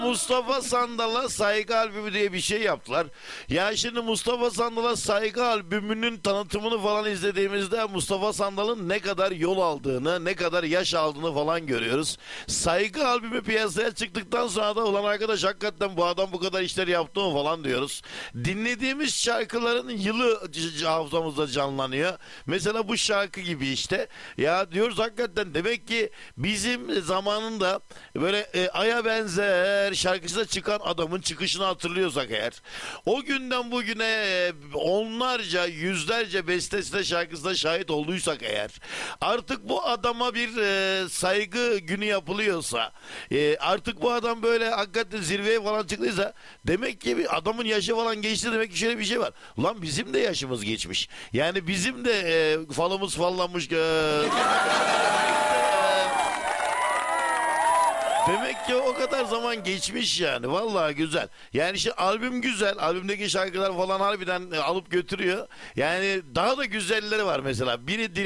Mustafa Sandal'a saygı albümü diye bir şey yaptılar. Ya şimdi Mustafa Sandal'a saygı albümünün tanıtımını falan izlediğimizde Mustafa Sandal'ın ne kadar yol aldığını, ne kadar yaş aldığını falan görüyoruz. Saygı albümü piyasaya çıktıktan sonra da ulan arkadaş hakikaten bu adam bu kadar işler yaptı mı falan diyoruz. Dinlediğimiz şarkıların yılı hafızamızda canlanıyor. Mesela bu şarkı gibi işte. Ya diyoruz hakikaten demek ki bizim zamanında böyle Aya Benzer şarkısına çıkan adamın çıkışını hatırlıyorsak eğer, o günden bugüne onlarca yüzlerce bestesine şarkısına şahit olduysak eğer, artık bu adama bir saygı günü yapılıyorsa, artık bu adam böyle hakikaten zirveye falan çıktıysa, demek ki bir adamın yaşı falan geçti, demek ki şöyle bir şey var. Ulan bizim de yaşımız geçmiş. Yani bizim de falımız fallanmış. Demek ki o kadar zaman geçmiş yani. Vallahi güzel. Yani işte albüm güzel. Albümdeki şarkılar falan harbiden alıp götürüyor. Yani daha da güzelleri var mesela. Biri